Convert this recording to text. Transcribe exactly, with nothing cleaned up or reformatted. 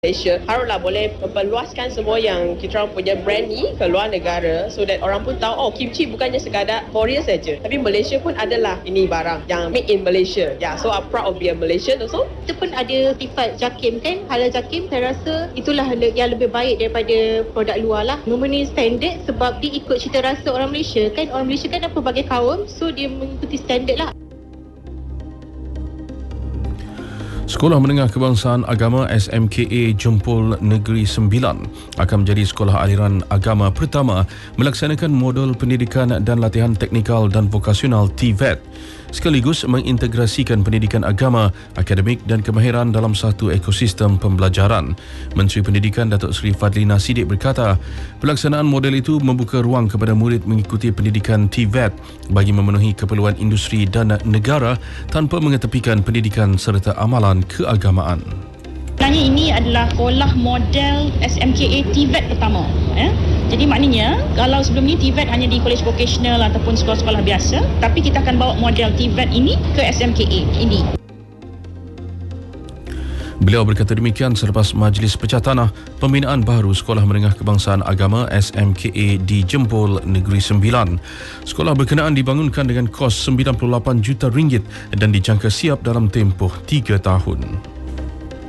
Malaysia haraplah boleh memperluaskan semua yang kita orang punya brand ni ke luar negara, so that orang pun tahu oh kimchi bukannya sekadar Korea saja, tapi Malaysia pun adalah ini barang yang made in Malaysia. Yeah, so I'm proud of being a Malaysian also. Kita pun ada sifat JAKIM kan, halal JAKIM. Saya rasa itulah yang lebih baik daripada produk luar lah. Memenuhi standard sebab dia ikut cita rasa orang Malaysia kan. Orang Malaysia kan ada pelbagai kaum, so dia mengikuti standard lah. Sekolah Menengah Kebangsaan Agama S M K A Jempol Negeri Sembilan akan menjadi sekolah aliran agama pertama melaksanakan modul pendidikan dan latihan teknikal dan vokasional T V E T, sekaligus mengintegrasikan pendidikan agama, akademik dan kemahiran dalam satu ekosistem pembelajaran. Menteri Pendidikan Datuk Seri Fadlina Siddiq berkata, pelaksanaan model itu membuka ruang kepada murid mengikuti pendidikan T V E T bagi memenuhi keperluan industri dan negara tanpa mengetepikan pendidikan serta amalan keagamaan. Sebenarnya ini adalah sekolah model S M K A T V E T pertama. Eh? Jadi maknanya kalau sebelum ni T V E T hanya di college vocational ataupun sekolah-sekolah biasa, tapi kita akan bawa model T V E T ini ke S M K A ini. Beliau berkata demikian selepas Majlis Pecah Tanah pembinaan baru Sekolah Menengah Kebangsaan Agama S M K A di Jempol Negeri Sembilan. Sekolah berkenaan dibangunkan dengan kos sembilan puluh lapan juta ringgit dan dijangka siap dalam tempoh tiga tahun.